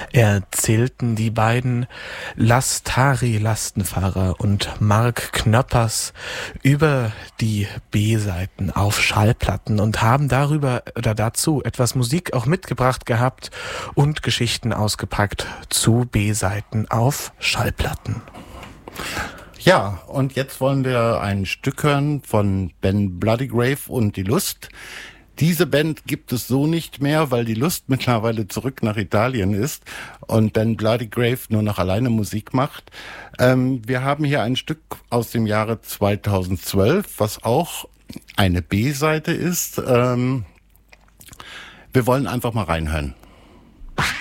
erzählten die beiden Lastari-Lastenfahrer und Mark Knöppers über die B-Seiten auf Schallplatten und haben darüber oder dazu etwas Musik auch mitgebracht gehabt und Geschichten ausgepackt zu B-Seiten auf Schallplatten. Ja, und jetzt wollen wir ein Stück hören von Ben Bloodygrave und die Lust. Diese Band gibt es so nicht mehr, weil die Lust mittlerweile zurück nach Italien ist und Ben Bloodygrave nur noch alleine Musik macht. Wir haben hier ein Stück aus dem Jahre 2012, was auch eine B-Seite ist. Wir wollen einfach mal reinhören.